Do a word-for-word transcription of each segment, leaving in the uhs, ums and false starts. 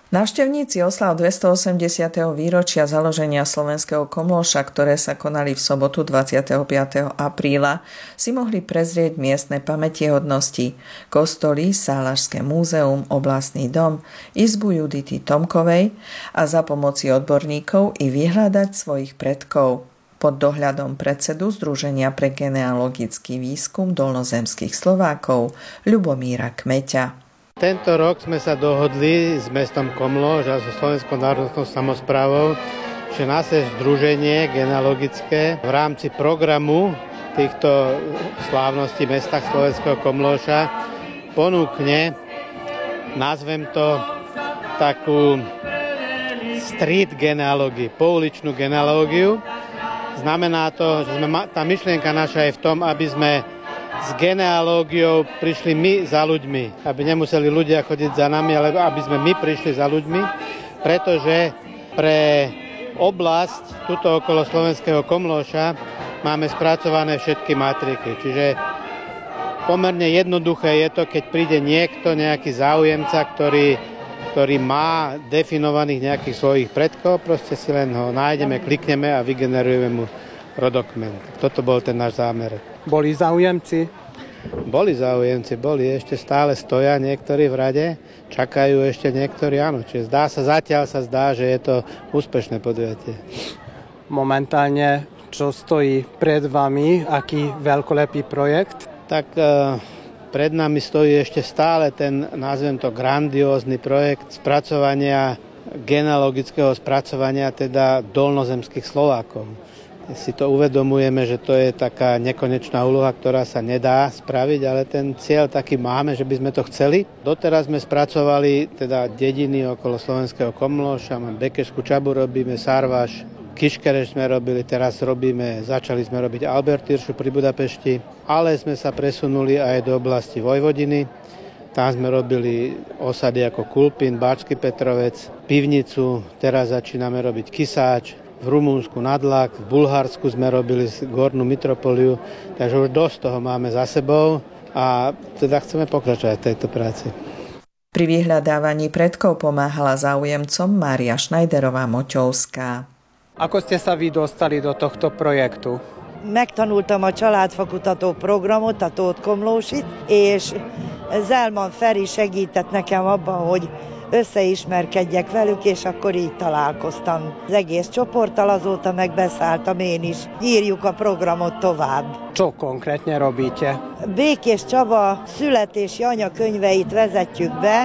Návštevníci oslav dvestoosemdesiateho výročia založenia Slovenského Komlóša, ktoré sa konali v sobotu dvadsiateho piateho apríla, si mohli prezrieť miestne pamätihodnosti, kostoly, Sálašské múzeum, oblastný dom, izbu Judity Tomkovej a za pomoci odborníkov i vyhľadať svojich predkov pod dohľadom predsedu Združenia pre genealogický výskum dolnozemských Slovákov Ľubomíra Kmeťa. Tento rok sme sa dohodli s mestom Komlóš a so Slovenskou národnou samosprávou, že naše združenie genealogické v rámci programu týchto slávností v mestách Slovenského Komlóša ponúkne, nazvem to, takú street genealógiu, pouličnú genealógiu. Znamená to, že sme, tá myšlienka naša je v tom, aby sme s genealógiou prišli my za ľuďmi, aby nemuseli ľudia chodiť za nami, ale aby sme my prišli za ľuďmi, pretože pre oblasť tuto okolo Slovenského Komlóša máme spracované všetky matriky. Čiže pomerne jednoduché je to, keď príde niekto, nejaký záujemca, ktorý, ktorý má definovaných nejakých svojich predkov, proste si len ho nájdeme, klikneme a vygenerujeme mu rodokmen. Toto bol ten náš zámer. Boli záujemci? Boli záujemci, boli. Ešte stále stoja niektorí v rade, čakajú ešte niektorí, áno. Čiže zdá sa, zatiaľ sa zdá, že je to úspešné podujatie. Momentálne, čo stojí pred vami, aký veľkolepý projekt? Tak e, pred nami stojí ešte stále ten, nazvem to, grandiózny projekt spracovania, genealogického spracovania teda dolnozemských Slovákov. Si to uvedomujeme, že to je taká nekonečná úloha, ktorá sa nedá spraviť, ale ten cieľ taký máme, že by sme to chceli. Doteraz sme spracovali teda dediny okolo Slovenského Komlóša, Bekešskú Čabu robíme, Sarvaš, Kiškereš sme robili, teraz robíme, začali sme robiť Albertíršu pri Budapešti, ale sme sa presunuli aj do oblasti Vojvodiny. Tam sme robili osady ako Kulpín, Bačský Petrovec, Pivnicu, teraz začíname robiť Kisáč, v Rumunsku Nadlak, v Bulharsku sme robili Gornú Mitropoliu, takže už dosť toho máme za sebou a teda chceme pokračovať v tejto práci. Pri vyhľadávaní predkov pomáhala záujemcom Mária Schneiderová-Moťovská. Ako ste sa vy dostali do tohto projektu? Megtanultam a családfakutató programot, a Tóth Komlósit, és Zelman Feri segített nekem abban, hogy összeismerkedjek velük, és akkor így találkoztam. Az egész csoporttal, azóta megbeszálltam én is. Írjuk a programot tovább. Čo konkrétne robíte? Békés Csaba születési anyakönyveit vezetjük be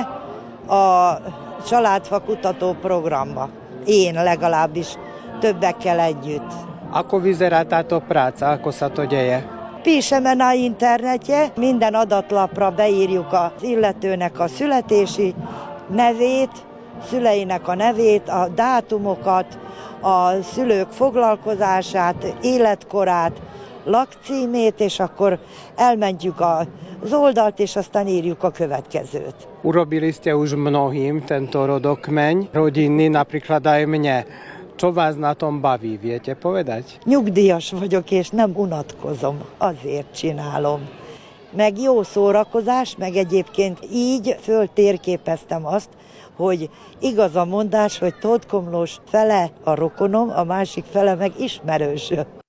a családfakutató programba. Én legalábbis többekkel együtt. Ako vyzerá táto práca? Ako sa to deje? Píšeme na internetje, minden adatlapra beírjuk az illetőnek a születési nevét, szüleinek a nevét, a dátumokat, a szülők foglalkozását, életkorát, lakcímét, és akkor elmentjük az oldalt, és aztán írjuk a következőt. Urobili ste už mnohým tento rodokmeň, rodinný, napríklad aj mne. Čo vás na tom baví, viete povedať? Nyugdíjas vagyok, és nem unatkozom, azért csinálom. Meg jó szórakozás, meg egyébként így föltérképeztem azt, hogy igaz a mondás, hogy Tóth Komlós fele a rokonom, a másik fele meg ismerősöm.